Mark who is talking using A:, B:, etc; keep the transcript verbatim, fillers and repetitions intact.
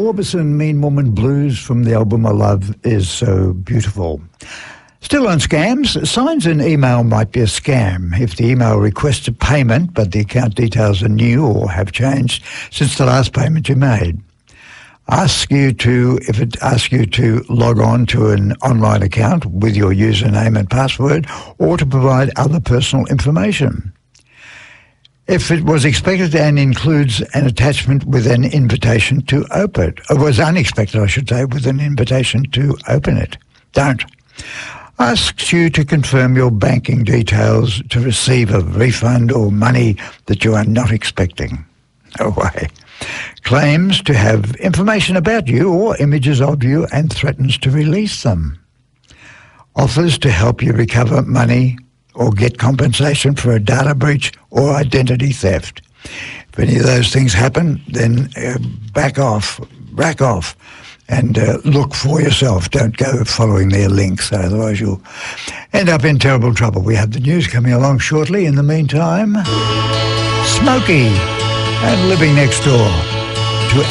A: Orbison, Mean Woman Blues from the album I Love Is So Beautiful. Still on scams, signs an email might be a scam if the email requests a payment but the account details are new or have changed since the last payment you made. Ask you to, if it asks you to log on to an online account with your username and password or to provide other personal information. If it was expected and includes an attachment with an invitation to open it, or was unexpected, I should say, with an invitation to open it, don't. Asks you to confirm your banking details to receive a refund or money that you are not expecting. No way. Claims to have information about you or images of you and threatens to release them. Offers to help you recover money or get compensation for a data breach or identity theft. If any of those things happen, then uh, back off, back off, and uh, look for yourself. Don't go following their links, otherwise you'll end up in terrible trouble. We have the news coming along shortly. In the meantime, Smokey and Living Next Door.